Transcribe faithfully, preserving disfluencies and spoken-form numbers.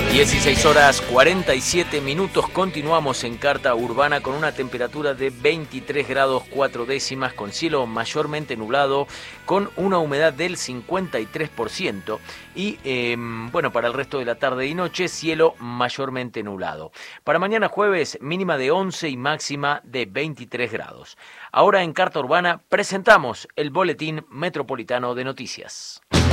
dieciséis horas cuarenta y siete minutos, continuamos en Carta Urbana con una temperatura de veintitrés grados cuatro décimas, con cielo mayormente nublado, con una humedad del cincuenta y tres por ciento y eh, bueno, para el resto de la tarde y noche, cielo mayormente nublado. Para mañana jueves, mínima de once y máxima de veintitrés grados. Ahora en Carta Urbana presentamos el Boletín Metropolitano de Noticias.